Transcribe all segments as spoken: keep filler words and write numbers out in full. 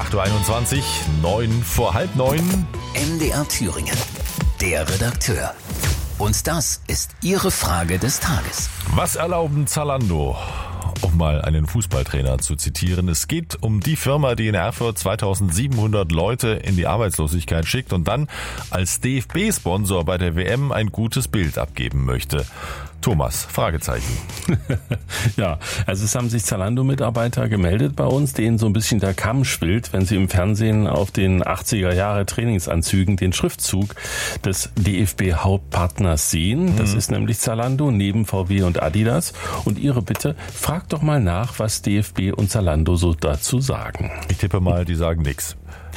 acht Uhr einundzwanzig, neun vor halb neun. M D R Thüringen, der Redakteur. Und das ist Ihre Frage des Tages. Was erlauben Zalando? Um mal einen Fußballtrainer zu zitieren. Es geht um die Firma, die in Erfurt zweitausendsiebenhundert Leute in die Arbeitslosigkeit schickt und dann als D F B-Sponsor bei der W M ein gutes Bild abgeben möchte. Thomas, Fragezeichen. Ja, also es haben sich Zalando-Mitarbeiter gemeldet bei uns, denen so ein bisschen der Kamm schwillt, wenn sie im Fernsehen auf den achtziger Jahre Trainingsanzügen den Schriftzug des D F B-Hauptpartners sehen. Das mhm. ist nämlich Zalando neben V W und Adidas. Und ihre Bitte, fragt doch mal nach, was D F B und Zalando so dazu sagen. Ich tippe mal, die sagen nichts.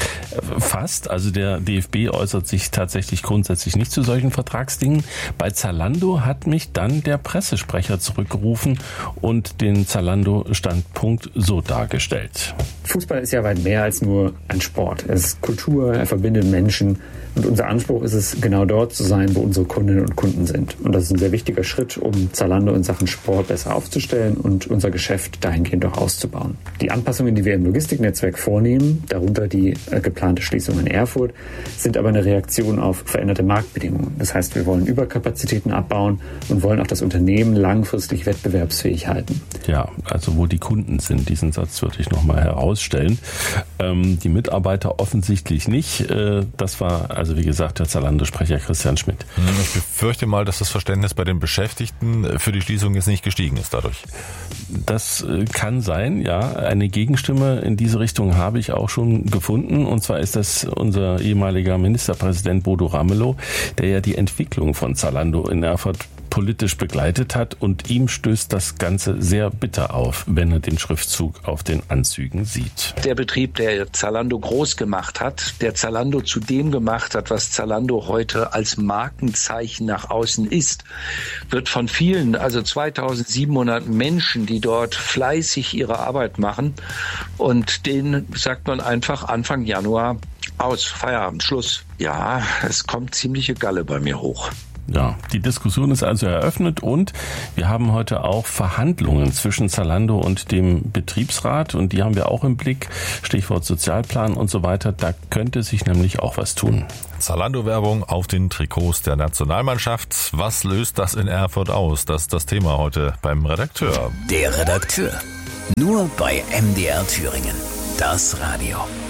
Fast. Also der D F B äußert sich tatsächlich grundsätzlich nicht zu solchen Vertragsdingen. Bei Zalando hat mich dann der Pressesprecher zurückgerufen und den Zalando-Standpunkt so dargestellt. Fußball ist ja weit mehr als nur ein Sport. Es ist Kultur, er verbindet Menschen. Und unser Anspruch ist es, genau dort zu sein, wo unsere Kundinnen und Kunden sind. Und das ist ein sehr wichtiger Schritt, um Zalando in Sachen Sport besser aufzustellen und unser Geschäft dahingehend auch auszubauen. Die Anpassungen, die wir im Logistiknetzwerk vornehmen, darunter die äh, geplante Schließung in Erfurt, sind aber eine Reaktion auf veränderte Marktbedingungen. Das heißt, wir wollen Überkapazitäten abbauen und wollen auch das Unternehmen langfristig wettbewerbsfähig halten. Ja, also wo die Kunden sind, diesen Satz würde ich nochmal herausstellen. Ähm, die Mitarbeiter offensichtlich nicht. Äh, das war Also wie gesagt, der Zalando-Sprecher Christian Schmidt. Ich befürchte mal, dass das Verständnis bei den Beschäftigten für die Schließung jetzt nicht gestiegen ist dadurch. Das kann sein, ja. Eine Gegenstimme in diese Richtung habe ich auch schon gefunden. Und zwar ist das unser ehemaliger Ministerpräsident Bodo Ramelow, der ja die Entwicklung von Zalando in Erfurt politisch begleitet hat, und ihm stößt das Ganze sehr bitter auf, wenn er den Schriftzug auf den Anzügen sieht. Der Betrieb, der Zalando groß gemacht hat, der Zalando zu dem gemacht hat, was Zalando heute als Markenzeichen nach außen ist, wird von vielen, also zweitausendsiebenhundert Menschen, die dort fleißig ihre Arbeit machen, und denen sagt man einfach Anfang Januar aus, Feierabend, Schluss. Ja, es kommt ziemliche Galle bei mir hoch. Ja, die Diskussion ist also eröffnet, und wir haben heute auch Verhandlungen zwischen Zalando und dem Betriebsrat, und die haben wir auch im Blick. Stichwort Sozialplan und so weiter. Da könnte sich nämlich auch was tun. Zalando-Werbung auf den Trikots der Nationalmannschaft. Was löst das in Erfurt aus? Das ist das Thema heute beim Redakteur. Der Redakteur. Nur bei M D R Thüringen. Das Radio.